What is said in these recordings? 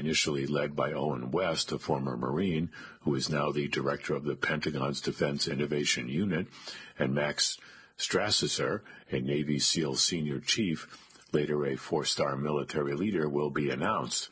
initially led by Owen West, a former Marine, who is now the director of the Pentagon's Defense Innovation Unit, and Max Strassser, a Navy SEAL senior chief, later a four-star military leader, will be announced.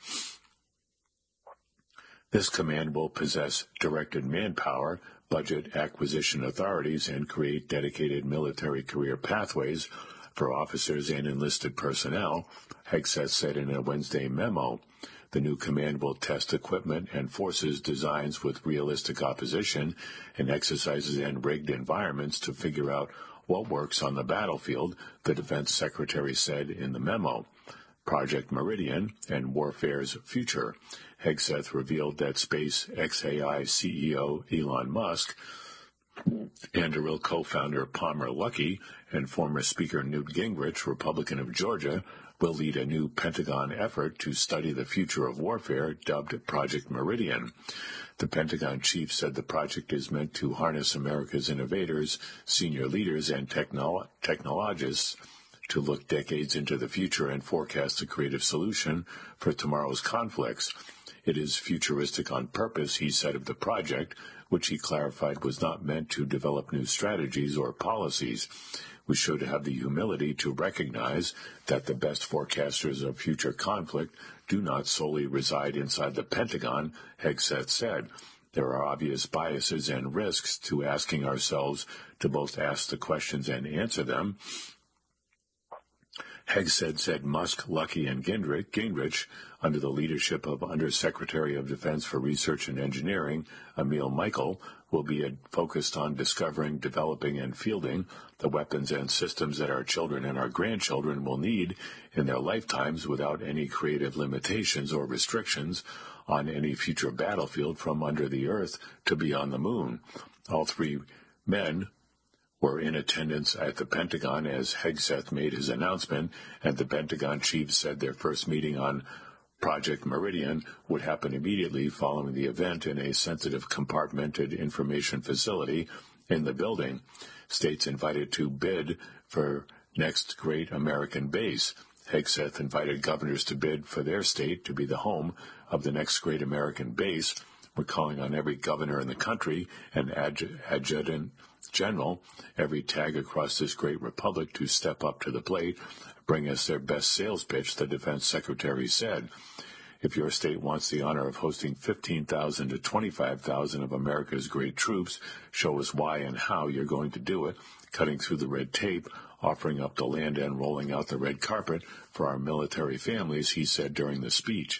This command will possess directed manpower, budget acquisition authorities, and create dedicated military career pathways for officers and enlisted personnel, Hegseth said in a Wednesday memo. The new command will test equipment and forces designs with realistic opposition and exercises in rigged environments to figure out what works on the battlefield, the defense secretary said in the memo. Project Meridian and Warfare's Future. Hegseth revealed that SpaceXAI CEO Elon Musk, Anduril co-founder Palmer Luckey, and former Speaker Newt Gingrich, Republican of Georgia, will lead a new Pentagon effort to study the future of warfare dubbed Project Meridian. The Pentagon chief said the project is meant to harness America's innovators, senior leaders, and technologists to look decades into the future and forecast a creative solution for tomorrow's conflicts. It is futuristic on purpose, he said of the project, which he clarified was not meant to develop new strategies or policies. We should have the humility to recognize that the best forecasters of future conflict do not solely reside inside the Pentagon, Hegseth said. There are obvious biases and risks to asking ourselves to both ask the questions and answer them. Hegseth said Musk, Luckey, and Gingrich, under the leadership of Undersecretary of Defense for Research and Engineering, Emil Michael, will be focused on discovering, developing, and fielding the weapons and systems that our children and our grandchildren will need in their lifetimes without any creative limitations or restrictions on any future battlefield from under the earth to beyond the moon. All three men were in attendance at the Pentagon as Hegseth made his announcement, and the Pentagon chief said their first meeting on Project Meridian would happen immediately following the event in a sensitive compartmented information facility in the building. States invited to bid for next great American base. Hegseth invited governors to bid for their state to be the home of the next great American base. We're calling on every governor in the country and adjutant general, every tag across this great republic to step up to the plate, bring us their best sales pitch, the defense secretary said. If your state wants the honor of hosting 15,000 to 25,000 of America's great troops, show us why and how you're going to do it, cutting through the red tape, offering up the land and rolling out the red carpet for our military families, he said during the speech.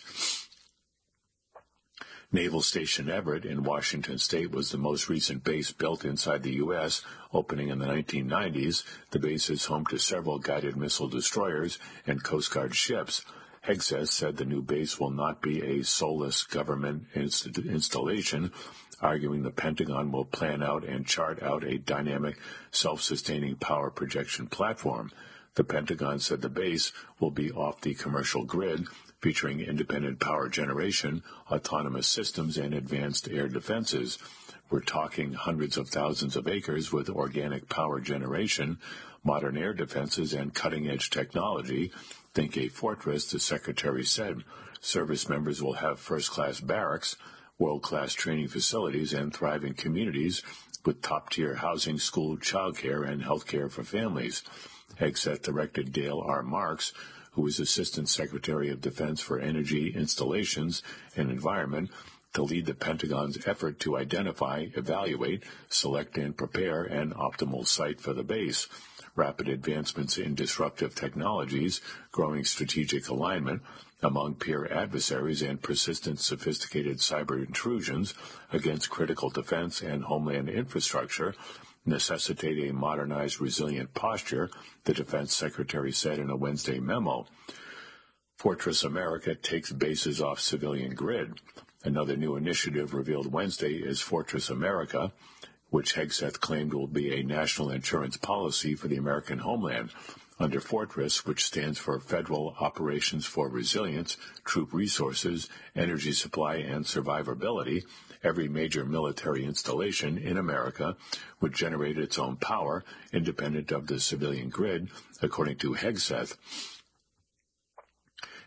Naval Station Everett in Washington State was the most recent base built inside the U.S., opening in the 1990s. The base is home to several guided missile destroyers and Coast Guard ships. Hegseth said the new base will not be a soulless government installation, arguing the Pentagon will plan out and chart out a dynamic, self-sustaining power projection platform. The Pentagon said the base will be off the commercial grid, featuring independent power generation, autonomous systems, and advanced air defenses. We're talking hundreds of thousands of acres with organic power generation, modern air defenses, and cutting-edge technology. Think a fortress, the secretary said. Service members will have first-class barracks, world-class training facilities, and thriving communities with top-tier housing, school, childcare, and health care for families. Hegseth directed Dale R. Marks, who is Assistant Secretary of Defense for Energy, Installations, and Environment, to lead the Pentagon's effort to identify, evaluate, select, and prepare an optimal site for the base. Rapid advancements in disruptive technologies, growing strategic alignment among peer adversaries, and persistent sophisticated cyber intrusions against critical defense and homeland infrastructure necessitate a modernized, resilient posture, the Defense Secretary said in a Wednesday memo. Fortress America takes bases off civilian grid. Another new initiative revealed Wednesday is Fortress America, which Hegseth claimed will be a national insurance policy for the American homeland. Under Fortress, which stands for Federal Operations for Resilience, Troop Resources, Energy Supply, and Survivability, every major military installation in America would generate its own power, independent of the civilian grid, according to Hegseth.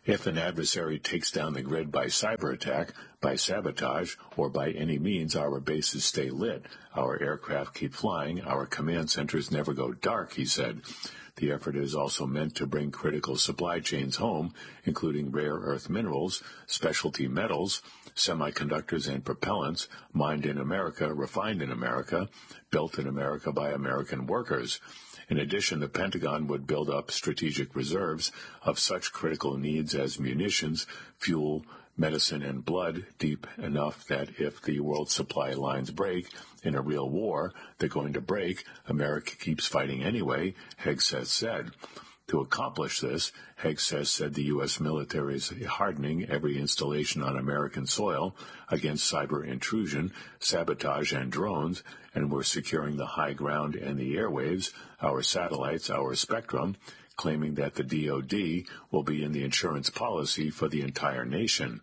If an adversary takes down the grid by cyber attack, by sabotage, or by any means, our bases stay lit. Our aircraft keep flying. Our command centers never go dark, he said. The effort is also meant to bring critical supply chains home, including rare earth minerals, specialty metals, semiconductors and propellants, mined in America, refined in America, built in America by American workers. In addition, the Pentagon would build up strategic reserves of such critical needs as munitions, fuel, medicine, and blood deep enough that if the world supply lines break in a real war, they're going to break. America keeps fighting anyway, Hegseth said. To accomplish this, Hegseth said the U.S. military is hardening every installation on American soil against cyber intrusion, sabotage, and drones, and we're securing the high ground and the airwaves, our satellites, our spectrum, claiming that the DoD will be in the insurance policy for the entire nation.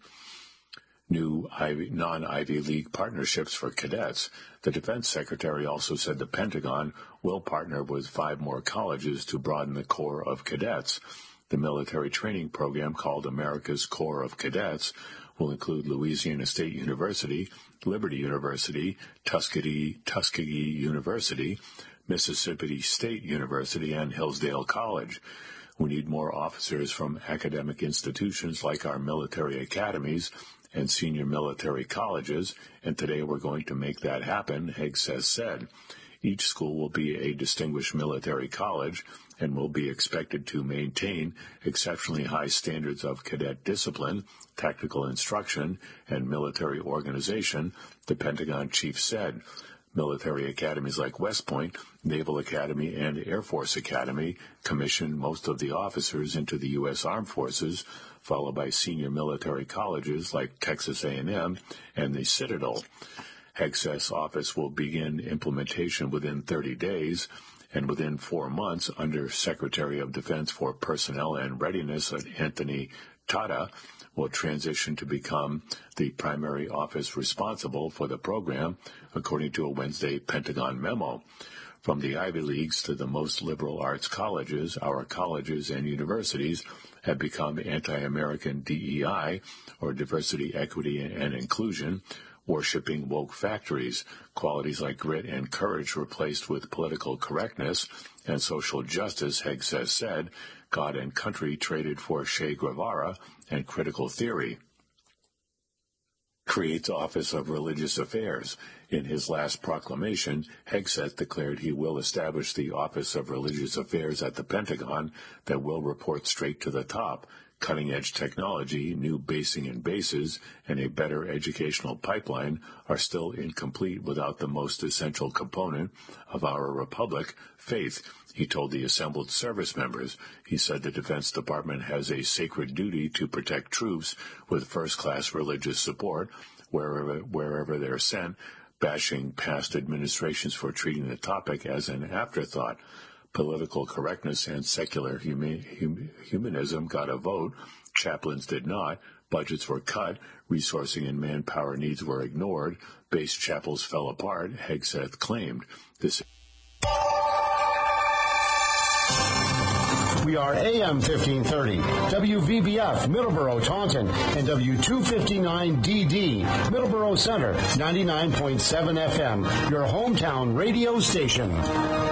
New non-Ivy League partnerships for cadets. The Defense Secretary also said the Pentagon will partner with 5 more colleges to broaden the Corps of Cadets. The military training program, called America's Corps of Cadets, will include Louisiana State University, Liberty University, Tuskegee University, Mississippi State University, and Hillsdale College. We need more officers from academic institutions like our military academies and senior military colleges, and today we're going to make that happen, Hegseth said. Each school will be a distinguished military college and will be expected to maintain exceptionally high standards of cadet discipline, tactical instruction, and military organization, the Pentagon chief said. Military academies like West Point, Naval Academy, and Air Force Academy commission most of the officers into the U.S. Armed Forces, followed by senior military colleges like Texas A&M and the Citadel. Hegseth's office will begin implementation within 30 days, and within 4 months, Under Secretary of Defense for Personnel and Readiness, Anthony Tata, will transition to become the primary office responsible for the program, according to a Wednesday Pentagon memo. From the Ivy Leagues to the most liberal arts colleges, our colleges and universities have become anti-American DEI, or diversity, equity, and inclusion, worshipping woke factories, qualities like grit and courage replaced with political correctness and social justice, Hegseth said. God and country traded for Che Guevara and critical theory. Creates Office of Religious Affairs. In his last proclamation, Hegseth declared he will establish the Office of Religious Affairs at the Pentagon that will report straight to the top. Cutting-edge technology, new basing and bases, and a better educational pipeline are still incomplete without the most essential component of our republic, faith, he told the assembled service members. He said the Defense Department has a sacred duty to protect troops with first-class religious support wherever they're sent, bashing past administrations for treating the topic as an afterthought. Political correctness and secular humanism got a vote. Chaplains did not. Budgets were cut. Resourcing and manpower needs were ignored. Base chapels fell apart, Hegseth claimed. We are AM 1530, WVBF, Middleborough, Taunton, and W259DD, Middleborough Center, 99.7 FM, your hometown radio station.